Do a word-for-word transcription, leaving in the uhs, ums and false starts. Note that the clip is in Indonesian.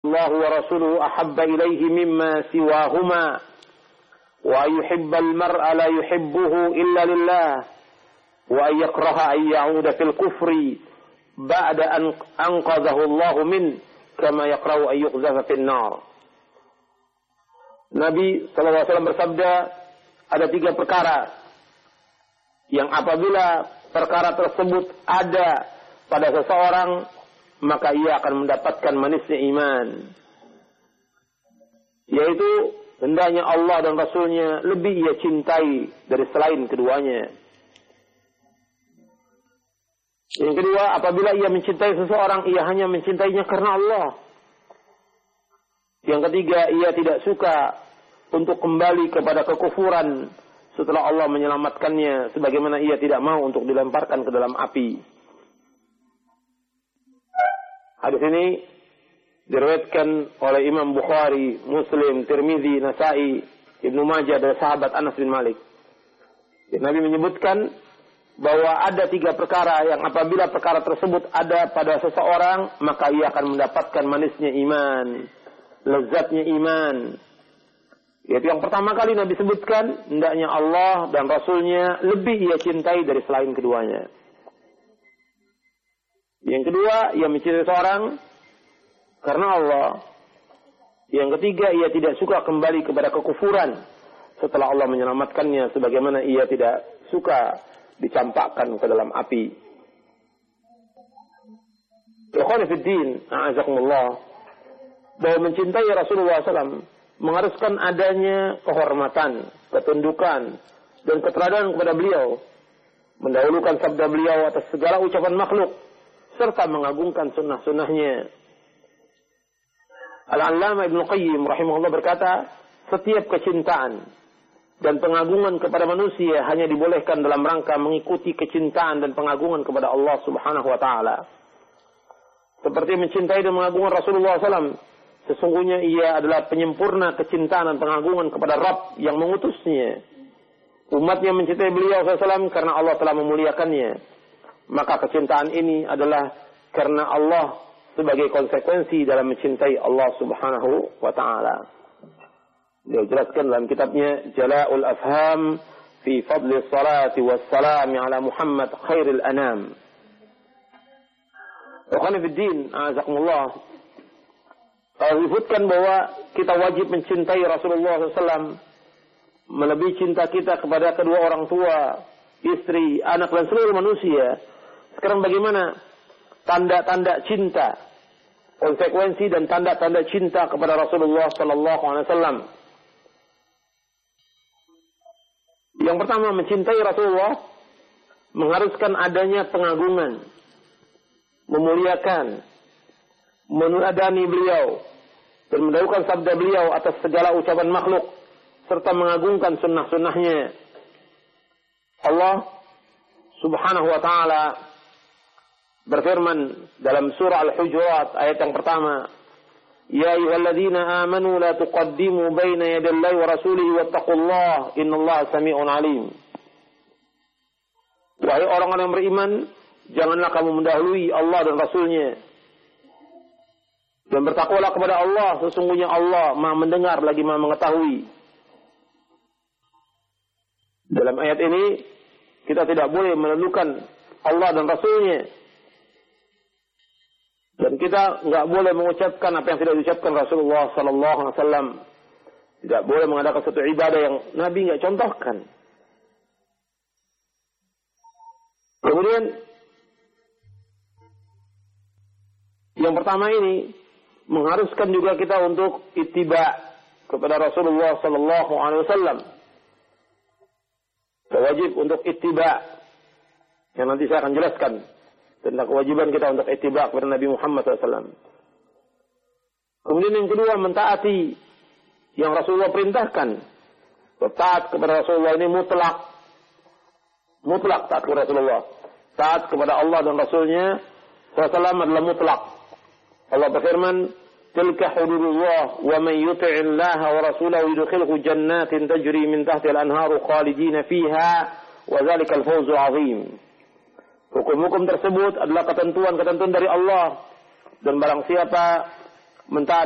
Allah wa rasuluhu ahabba ilaihi mimma siwahuma wa yuhibbal mar'a la yuhibbuhu illa lillah wa yakraha an ya'uda fil kufri ba'da an anqadhahu Allah min kama yakrahu an yuqdhafa fin nar. Nabi sallallahu alaihi wasallam bersabda, ada tiga perkara yang apabila perkara tersebut ada pada seseorang, maka ia akan mendapatkan manisnya iman. Yaitu hendaknya Allah dan Rasulnya lebih ia cintai dari selain keduanya. Yang kedua, apabila ia mencintai seseorang, ia hanya mencintainya karena Allah. Yang ketiga, ia tidak suka untuk kembali kepada kekufuran setelah Allah menyelamatkannya, sebagaimana ia tidak mau untuk dilemparkan ke dalam api. Hadis ini diriwayatkan oleh Imam Bukhari, Muslim, Tirmizi, Nasa'i, Ibnu Majah dari sahabat Anas bin Malik. Nabi menyebutkan bahwa ada tiga perkara yang apabila perkara tersebut ada pada seseorang, maka ia akan mendapatkan manisnya iman, lezatnya iman. Yaitu yang pertama kali Nabi sebutkan, hendaknya Allah dan Rasulnya lebih ia cintai dari selain keduanya. Yang kedua, ia mencintai seorang karena Allah. Yang ketiga, ia tidak suka kembali kepada kekufuran setelah Allah menyelamatkannya, sebagaimana ia tidak suka dicampakkan ke dalam api. Ikhwani fid din, a'azakumullah, bahwa mencintai Rasulullah sallallahu alaihi wasallam mengharuskan adanya kehormatan, ketundukan, dan keteladanan kepada beliau, mendahulukan sabda beliau atas segala ucapan makhluk, serta mengagungkan sunnah-sunnahnya. Al-Allamah Ibnu Qayyim rahimahullah berkata, setiap kecintaan dan pengagungan kepada manusia hanya dibolehkan dalam rangka mengikuti kecintaan dan pengagungan kepada Allah Subhanahu wa taala. Seperti mencintai dan mengagungkan Rasulullah sallallahu alaihi wasallam, sesungguhnya ia adalah penyempurna kecintaan dan pengagungan kepada Rabb yang mengutusnya. Umatnya mencintai beliau sallallahu alaihi wasallam karena Allah telah memuliakannya. Maka kecintaan ini adalah karena Allah sebagai konsekuensi dalam mencintai Allah Subhanahu wa taala. Dia jelaskan dalam kitabnya Jala'ul Afham fi Fadli Salati Wassalam ala Muhammad Khairil Anam. Ikhwani fid din, a'azakumullah. Disebutkan bahwa kita wajib mencintai Rasulullah sallallahu alaihi wasallam melebihi cinta kita kepada kedua orang tua, istri, anak dan seluruh manusia. Sekarang bagaimana tanda-tanda cinta, konsekuensi dan tanda-tanda cinta kepada Rasulullah sallallahu alaihi wasallam? Yang pertama, mencintai Rasulullah mengharuskan adanya pengagungan, memuliakan, meneladani beliau, dan mendahulukan sabda beliau atas segala ucapan makhluk, serta mengagungkan sunnah-sunnahnya. Allah Subhanahu wa ta'ala berfirman dalam surah Al-Hujurat ayat yang pertama, Ya ayyuhalladzina amanu la tuqaddimu baina yadallahi wa rasulihi wattaqullaha innallaha samii'un 'aliim. Wahai orang-orang yang beriman, janganlah kamu mendahului Allah dan Rasulnya, dan bertakwalah kepada Allah, sesungguhnya Allah Maha mendengar lagi Maha mengetahui. Dalam ayat ini kita tidak boleh menundukkan Allah dan Rasulnya, dan kita nggak boleh mengucapkan apa yang tidak diucapkan Rasulullah Sallallahu Alaihi Wasallam. Tidak boleh mengadakan satu ibadah yang Nabi nggak contohkan. Kemudian yang pertama ini mengharuskan juga kita untuk ittiba kepada Rasulullah Sallallahu Alaihi Wasallam. Wajib untuk ittiba, yang nanti saya akan jelaskan tentang kewajiban kita untuk ittiba kepada Nabi Muhammad shallallahu alaihi wasallam. Kemudian yang kedua, mentaati yang Rasulullah perintahkan. Taat kepada Rasulullah ini mutlak. Mutlak taat kepada Rasulullah. Taat kepada Allah dan Rasulnya shallallahu alaihi wasallam adalah mutlak. Allah berfirman, Tilka hududullah wa man yuti'illaha wa rasulahu yudkhilhu jannatin tajri min tahtiha al-anharu khalidina fiha wa dzalikal fawzul 'azim. Hukum-hukum tersebut adalah ketentuan-ketentuan dari Allah, dan barang siapa mentaati